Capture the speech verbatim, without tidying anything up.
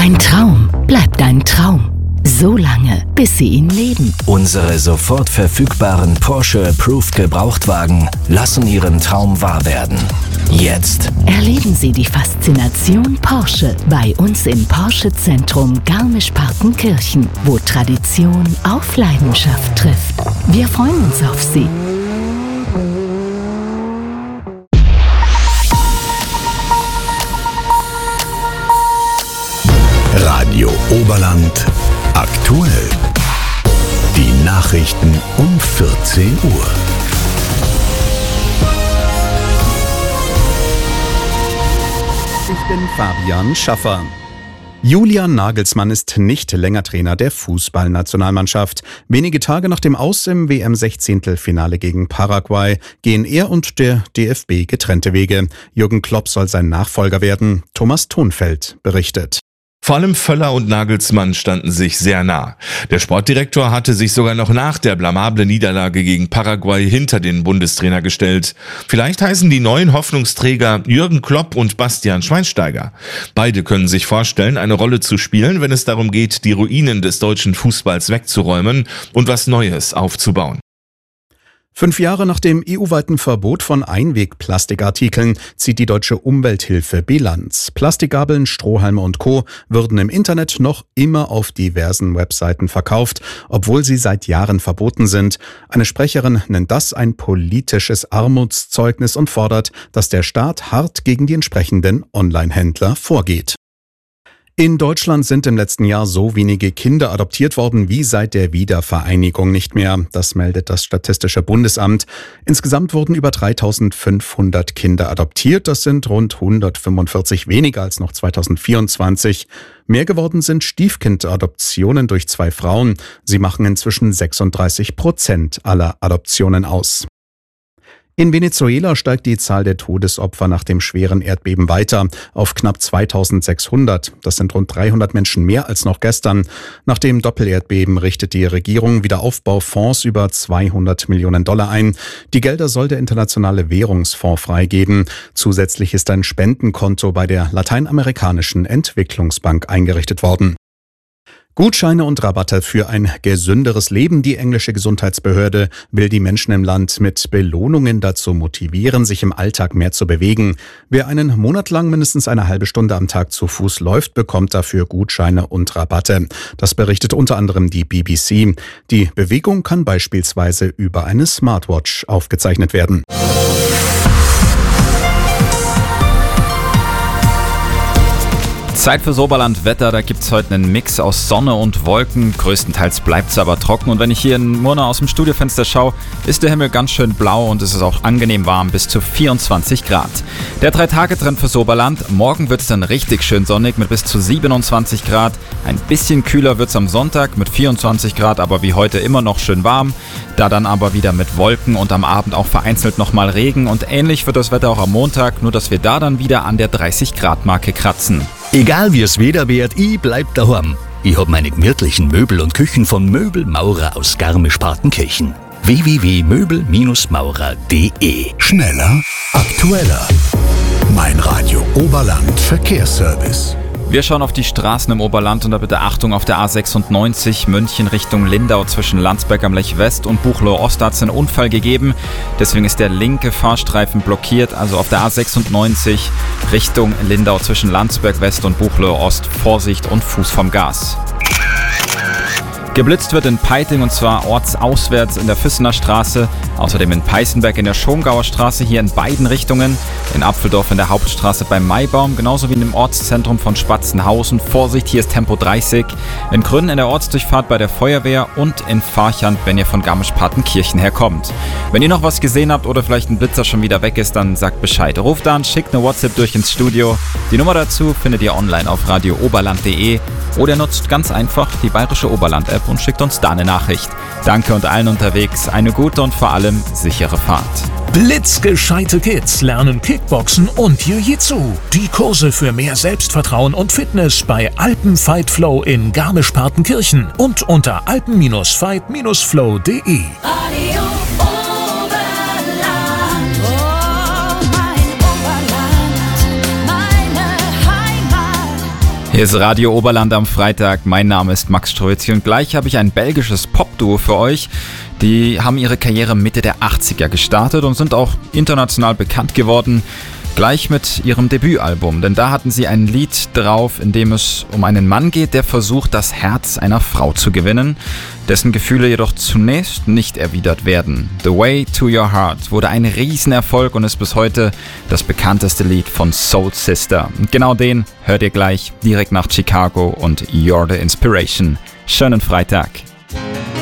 Ein Traum bleibt ein Traum. So lange, bis Sie ihn leben. Unsere sofort verfügbaren Porsche Approved Gebrauchtwagen lassen Ihren Traum wahr werden. Jetzt Erleben Sie die Faszination Porsche bei uns im Porsche Zentrum Garmisch-Partenkirchen, wo Tradition auf Leidenschaft trifft. Wir freuen uns auf Sie. Radio Oberland aktuell. Die Nachrichten um vierzehn Uhr. Ich bin Fabian Schaffer. Julian Nagelsmann ist nicht länger Trainer der Fußballnationalmannschaft. Wenige Tage nach dem Aus im W M-Sechzehntelfinale gegen Paraguay gehen er und der D F B getrennte Wege. Jürgen Klopp soll sein Nachfolger werden. Thomas Thonfeld berichtet. Vor allem Völler und Nagelsmann standen sich sehr nah. Der Sportdirektor hatte sich sogar noch nach der blamablen Niederlage gegen Paraguay hinter den Bundestrainer gestellt. Vielleicht heißen die neuen Hoffnungsträger Jürgen Klopp und Bastian Schweinsteiger. Beide können sich vorstellen, eine Rolle zu spielen, wenn es darum geht, die Ruinen des deutschen Fußballs wegzuräumen und was Neues aufzubauen. Fünf Jahre nach dem E U-weiten Verbot von Einwegplastikartikeln zieht die Deutsche Umwelthilfe Bilanz. Plastikgabeln, Strohhalme und Co. würden im Internet noch immer auf diversen Webseiten verkauft, obwohl sie seit Jahren verboten sind. Eine Sprecherin nennt das ein politisches Armutszeugnis und fordert, dass der Staat hart gegen die entsprechenden Online-Händler vorgeht. In Deutschland sind im letzten Jahr so wenige Kinder adoptiert worden wie seit der Wiedervereinigung nicht mehr. Das meldet das Statistische Bundesamt. Insgesamt wurden über dreitausendfünfhundert Kinder adoptiert. Das sind rund hundertfünfundvierzig weniger als noch zweitausendvierundzwanzig. Mehr geworden sind Stiefkindadoptionen durch zwei Frauen. Sie machen inzwischen sechsunddreißig Prozent aller Adoptionen aus. In Venezuela steigt die Zahl der Todesopfer nach dem schweren Erdbeben weiter auf knapp zweitausendsechshundert. Das sind rund dreihundert Menschen mehr als noch gestern. Nach dem Doppelerdbeben richtet die Regierung Wiederaufbaufonds über zweihundert Millionen Dollar ein. Die Gelder soll der Internationale Währungsfonds freigeben. Zusätzlich ist ein Spendenkonto bei der Lateinamerikanischen Entwicklungsbank eingerichtet worden. Gutscheine und Rabatte für ein gesünderes Leben. Die englische Gesundheitsbehörde will die Menschen im Land mit Belohnungen dazu motivieren, sich im Alltag mehr zu bewegen. Wer einen Monat lang mindestens eine halbe Stunde am Tag zu Fuß läuft, bekommt dafür Gutscheine und Rabatte. Das berichtet unter anderem die B B C. Die Bewegung kann beispielsweise über eine Smartwatch aufgezeichnet werden. Zeit fürs Oberland-Wetter, da gibt's heute einen Mix aus Sonne und Wolken. Größtenteils bleibt's aber trocken. Und wenn ich hier in Murnau aus dem Studiofenster schaue, ist der Himmel ganz schön blau und es ist auch angenehm warm, bis zu vierundzwanzig Grad. Der Drei-Tage-Trend fürs Oberland. Morgen wird's dann richtig schön sonnig mit bis zu siebenundzwanzig Grad. Ein bisschen kühler wird's am Sonntag mit vierundzwanzig Grad, aber wie heute immer noch schön warm. Da dann aber wieder mit Wolken und am Abend auch vereinzelt nochmal Regen. Und ähnlich wird das Wetter auch am Montag, nur dass wir da dann wieder an der dreißig Grad Marke kratzen. Egal wie es Wetter wird, ich bleib daheim. Ich hab meine gemütlichen Möbel und Küchen von Möbelmaurer aus Garmisch-Partenkirchen. w w w punkt möbel maurer punkt d e. Schneller, aktueller. Mein Radio Oberland Verkehrsservice. Wir schauen auf die Straßen im Oberland und da bitte Achtung auf der A sechsundneunzig München Richtung Lindau zwischen Landsberg am Lech West und Buchloe Ost hat es einen Unfall gegeben. Deswegen ist der linke Fahrstreifen blockiert, also auf der A sechsundneunzig Richtung Lindau zwischen Landsberg West und Buchloe Ost. Vorsicht und Fuß vom Gas. Geblitzt wird in Peiting und zwar ortsauswärts in der Füssener Straße, außerdem in Peißenberg in der Schongauer Straße, hier in beiden Richtungen, in Apfeldorf in der Hauptstraße beim Maibaum, genauso wie im Ortszentrum von Spatzenhausen. Vorsicht, hier ist Tempo dreißig, in Gründen in der Ortsdurchfahrt bei der Feuerwehr und in Farchand, wenn ihr von Garmisch-Partenkirchen herkommt. Wenn ihr noch was gesehen habt oder vielleicht ein Blitzer schon wieder weg ist, dann sagt Bescheid. Ruft an, schickt eine WhatsApp durch ins Studio. Die Nummer dazu findet ihr online auf radio oberland punkt de oder nutzt ganz einfach die Bayerische Oberland-App und schickt uns da eine Nachricht. Danke und allen unterwegs eine gute und vor allem sichere Fahrt. Blitzgescheite Kids lernen Kickboxen und Jiu-Jitsu. Die Kurse für mehr Selbstvertrauen und Fitness bei Alpen Fight Flow in Garmisch-Partenkirchen und unter alpen fight flow punkt de. Hier ist Radio Oberland am Freitag. Mein Name ist Max Strözi und gleich habe ich ein belgisches Popduo für euch. Die haben ihre Karriere Mitte der achtziger gestartet und sind auch international bekannt geworden. Gleich mit ihrem Debütalbum, denn da hatten sie ein Lied drauf, in dem es um einen Mann geht, der versucht, das Herz einer Frau zu gewinnen, dessen Gefühle jedoch zunächst nicht erwidert werden. The Way to Your Heart wurde ein Riesenerfolg und ist bis heute das bekannteste Lied von Soul Sister. Und genau den hört ihr gleich direkt nach Chicago und You're the Inspiration. Schönen Freitag.